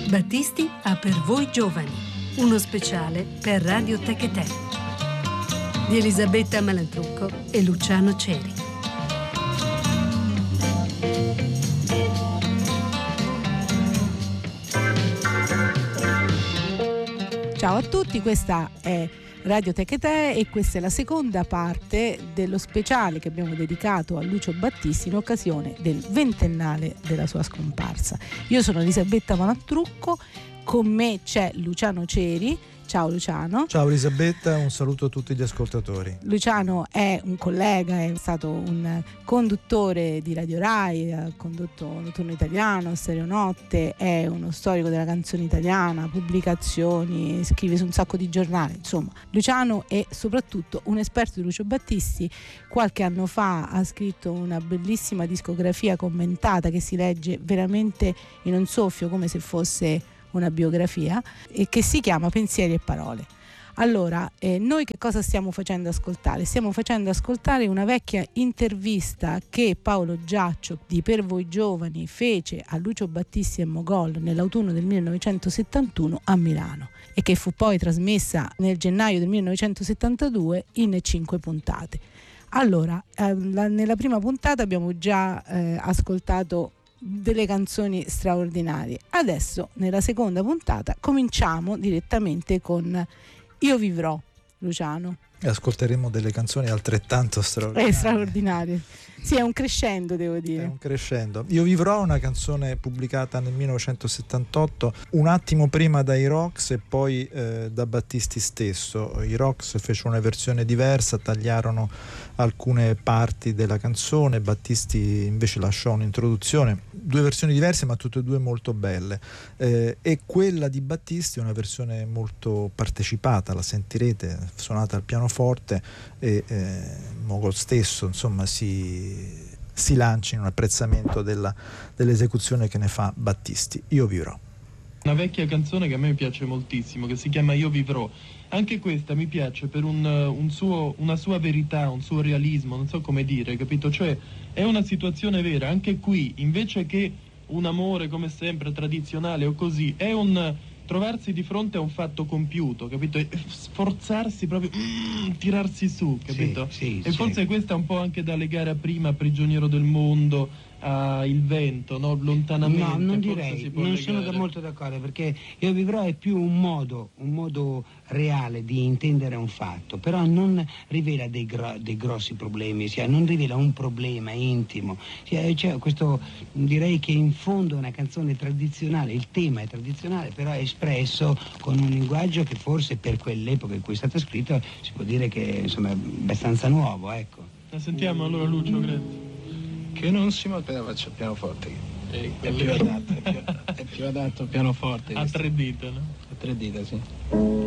Battisti ha per voi giovani, uno speciale per Radio Tecetè di Elisabetta Malantrucco e Luciano Ceri. Ciao a tutti, questa è Radio Tecetè e questa è la seconda parte dello speciale che abbiamo dedicato a Lucio Battisti in occasione del 20ennale della sua scomparsa. Io sono Elisabetta Malantrucco, con me c'è Luciano Ceri. Ciao Luciano. Ciao Elisabetta, un saluto a tutti gli ascoltatori. Luciano è un collega, è stato un conduttore di Radio Rai, ha condotto Notturno Italiano, Stereo Notte, è uno storico della canzone italiana, pubblicazioni, scrive su un sacco di giornali, insomma. Luciano è soprattutto un esperto di Lucio Battisti. Qualche anno fa ha scritto una bellissima discografia commentata che si legge veramente in un soffio, come se fosse una biografia, e che si chiama Pensieri e Parole. Allora, noi che cosa stiamo facendo ascoltare? Stiamo facendo ascoltare una vecchia intervista che Paolo Giaccio di Per Voi Giovani fece a Lucio Battisti e Mogol nell'autunno del 1971 a Milano e che fu poi trasmessa nel gennaio del 1972 in 5 puntate. Allora, nella prima puntata abbiamo già ascoltato delle canzoni straordinarie. Adesso nella seconda puntata cominciamo direttamente con Io vivrò, Luciano. E ascolteremo delle canzoni altrettanto straordinarie. Sì, è un crescendo, devo dire. È un crescendo. Io vivrò, una canzone pubblicata nel 1978, un attimo prima dai Rox e poi da Battisti stesso. I Rox fecero una versione diversa, tagliarono alcune parti della canzone, Battisti invece lasciò un'introduzione, 2 versioni diverse ma tutte e 2 molto belle, e quella di Battisti è una versione molto partecipata, la sentirete, suonata al pianoforte, e Mogol stesso insomma si lancia in un apprezzamento dell'esecuzione che ne fa Battisti. Io vivrò. Una vecchia canzone che a me piace moltissimo, che si chiama Io vivrò. Anche questa mi piace per una sua verità, un suo realismo, non so come dire, capito? Cioè è una situazione vera. Anche qui, invece che un amore come sempre tradizionale o così, è un trovarsi di fronte a un fatto compiuto, capito? E sforzarsi proprio, tirarsi su, capito? Sì, e forse questa è un po' anche da legare a prima, Prigioniero del mondo, a Il vento, no? Lontanamente. No, non direi, non sono molto d'accordo, perché Io vivrò è più un modo reale di intendere un fatto, però non rivela dei grossi problemi, non rivela un problema intimo. Cioè, questo, direi che in fondo è una canzone tradizionale, il tema è tradizionale, però è espresso con un linguaggio che forse per quell'epoca in cui è stato scritto si può dire che insomma è abbastanza nuovo, ecco. La sentiamo allora, Lucio, credo. Che non si appena faccio il pianoforte. È più adatto al pianoforte. A 3 dita, no? A 3 dita, sì.